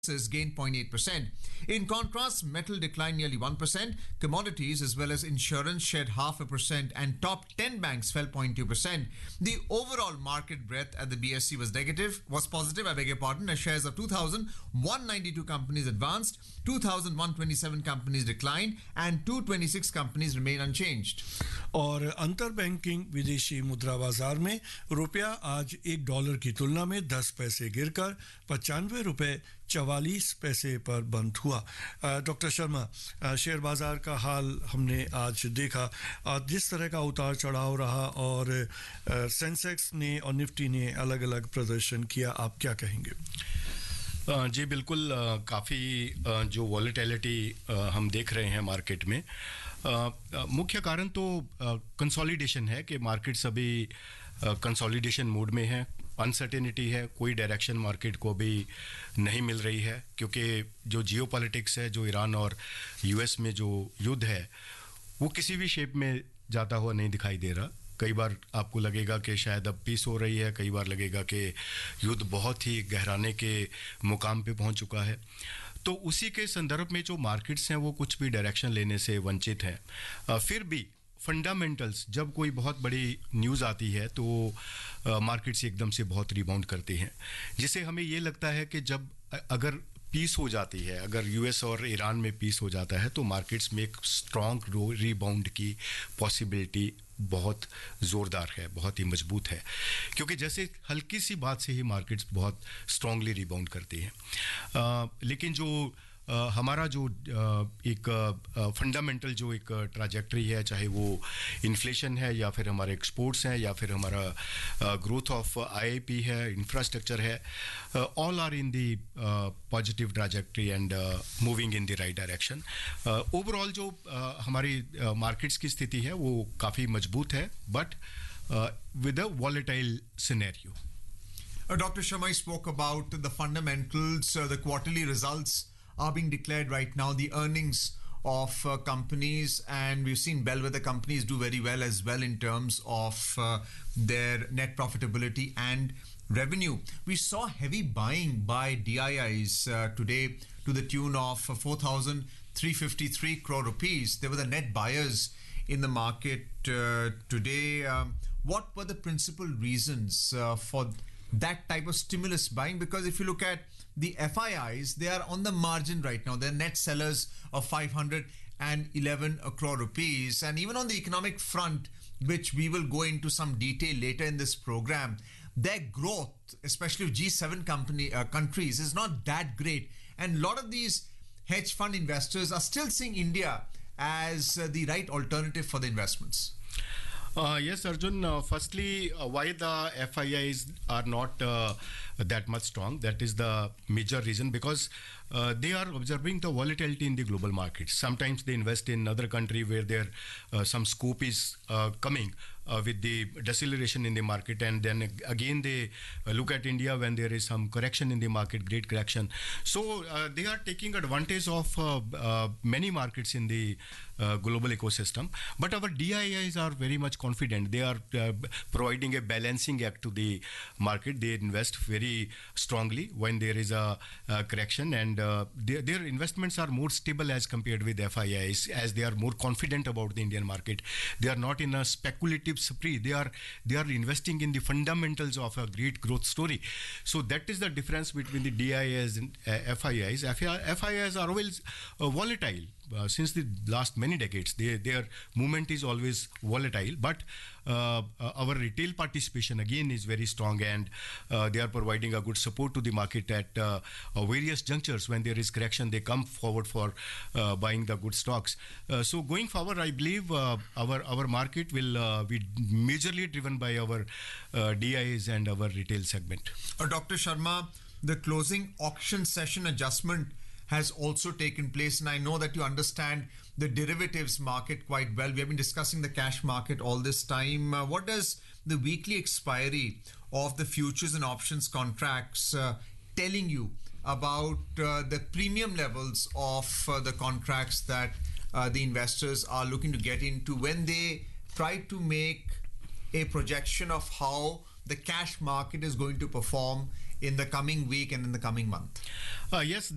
gained 0.8%. In contrast, metal declined nearly 1%. Commodities as well as insurance shed 0.5%, and top 10 banks fell 0.2%. The overall market breadth at the BSE was positive, I beg your pardon, as shares of 2,192 companies advanced, 2,127 companies declined, and 226 companies remain unchanged. और अंतर banking विदेशी मुद्रा बाजार में रुपया आज $1 की तुलना में 10 पैसे गिरकर 95 रुपए 44 पैसे पर बंद हुआ। डॉक्टर शर्मा, शेयर बाजार का हाल हमने आज देखा, जिस तरह का उतार चढ़ाव रहा और सेंसेक्स ने और निफ्टी ने अलग अलग प्रदर्शन किया, आप क्या कहेंगे? जी बिल्कुल, काफ़ी जो वॉलेटिलिटी हम देख रहे हैं मार्केट में, मुख्य कारण तो कंसोलिडेशन है कि मार्केट्स अभी कंसोलिडेशन मोड में है। अनसर्टेनिटी है, कोई डायरेक्शन मार्केट को भी नहीं मिल रही है, क्योंकि जो जियोपॉलिटिक्स है, जो ईरान और यूएस में जो युद्ध है, वो किसी भी शेप में जाता हुआ नहीं दिखाई दे रहा। कई बार आपको लगेगा कि शायद अब पीस हो रही है, कई बार लगेगा कि युद्ध बहुत ही गहराने के मुकाम पे पहुंच चुका है। तो उसी के संदर्भ में जो मार्केट्स हैं वो कुछ भी डायरेक्शन लेने से वंचित हैं। फिर भी फंडामेंटल्स, जब कोई बहुत बड़ी न्यूज़ आती है तो मार्केट्स एकदम से बहुत रिबाउंड करती हैं, जिससे हमें ये लगता है कि जब अगर पीस हो जाती है, अगर यूएस और ईरान में पीस हो जाता है, तो मार्केट्स में एक स्ट्रॉन्ग रिबाउंड की पॉसिबिलिटी बहुत ज़ोरदार है, बहुत ही मजबूत है, क्योंकि जैसे हल्की सी बात से ही मार्केट्स बहुत स्ट्रांगली रिबाउंड करती हैं। लेकिन जो हमारा जो एक फंडामेंटल जो एक ट्रैजेक्टरी है, चाहे वो इन्फ्लेशन है या फिर हमारे एक्सपोर्ट्स हैं या फिर हमारा ग्रोथ ऑफ आईआईपी है, इंफ्रास्ट्रक्चर है, all are in the positive trajectory and moving in the right direction. Overall जो हमारी मार्केट्स की स्थिति है वो काफ़ी मजबूत है, but with a volatile scenario. Dr. Sharma spoke about the fundamentals, the quarterly results are being declared right now, the earnings of companies, and we've seen bellwether companies do very well as well in terms of their net profitability and revenue. We saw heavy buying by DIIs today to the tune of 4,353 crore rupees. They were the net buyers in the market today. What were the principal reasons for that type of stimulus buying? Because if you look at the FIIs, they are on the margin right now. They're net sellers of 511 crore rupees. And even on the economic front, which we will go into some detail later in this program, their growth, especially with G7 countries, is not that great. And a lot of these hedge fund investors are still seeing India as the right alternative for the investments. Yes, Arjun. Firstly, why the FIIs are not that much strong? That is the major reason, because they are observing the volatility in the global markets. Sometimes they invest in other country where there some scope is coming with the deceleration in the market, and then again they look at India when there is some correction in the market, great correction. So they are taking advantage of many markets in the global ecosystem. But our DIIs are very much confident. They are providing a balancing act to the market. They invest very strongly when there is a correction, and their investments are more stable as compared with FIIs, as they are more confident about the Indian market. They are not in a speculative spree. They are investing in the fundamentals of a great growth story. So that is the difference between the DIIs and FIIs. FIIs are always volatile. Since the last many decades, their movement is always volatile, but our retail participation again is very strong, and they are providing a good support to the market at various junctures. When there is correction, they come forward for buying the good stocks. So going forward, I believe our market will be majorly driven by our DIs and our retail segment. Dr. Sharma, the closing auction session adjustment has also taken place, and I know that you understand the derivatives market quite well. We have been discussing the cash market all this time. What does the weekly expiry of the futures and options contracts telling you about the premium levels of the contracts that the investors are looking to get into when they try to make a projection of how the cash market is going to perform in the coming week and in the coming month? Yes,